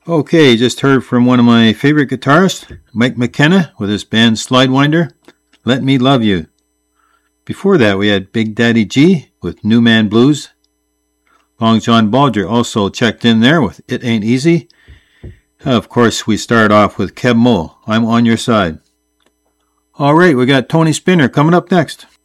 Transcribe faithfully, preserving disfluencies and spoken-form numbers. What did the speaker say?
Okay, just heard from one of my favorite guitarists, Mike McKenna, with his band Slidewinder, Let Me Love You. Before that, we had Big Daddy G with New Man Blues. Long John Baldry also checked in there with It Ain't Easy. Of course, we start off with Keb Mo, I'm On Your Side. All right, we got Tony Spinner coming up next.